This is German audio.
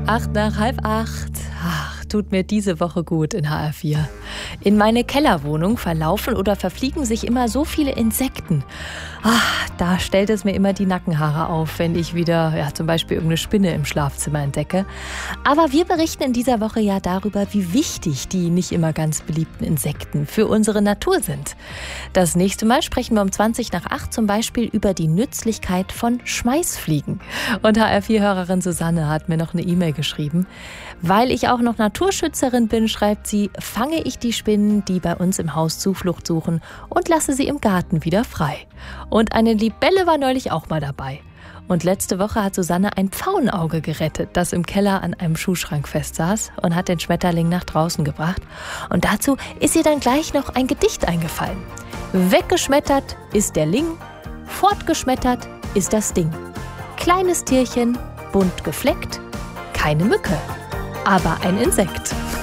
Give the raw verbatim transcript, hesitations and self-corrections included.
Acht nach halb acht. Ach, tut mir diese Woche gut in H R vier. In meine Kellerwohnung verlaufen oder verfliegen sich immer so viele Insekten. Ach, da stellt es mir immer die Nackenhaare auf, wenn ich wieder ja, zum Beispiel irgendeine Spinne im Schlafzimmer entdecke. Aber wir berichten in dieser Woche ja darüber, wie wichtig die nicht immer ganz beliebten Insekten für unsere Natur sind. Das nächste Mal sprechen wir um zwanzig nach acht zum Beispiel über die Nützlichkeit von Schmeißfliegen. Und H R vier-Hörerin Susanne hat mir noch eine E-Mail geschrieben. Weil ich auch noch Naturschützerin bin, schreibt sie, fange ich die Spinnen, die bei uns im Haus Zuflucht suchen, und lasse sie im Garten wieder frei. Und eine Libelle war neulich auch mal dabei. Und letzte Woche hat Susanne ein Pfauenauge gerettet, das im Keller an einem Schuhschrank festsaß, und hat den Schmetterling nach draußen gebracht. Und dazu ist ihr dann gleich noch ein Gedicht eingefallen. Weggeschmettert ist der Ling, fortgeschmettert ist das Ding. Kleines Tierchen, bunt gefleckt, keine Mücke, aber ein Insekt.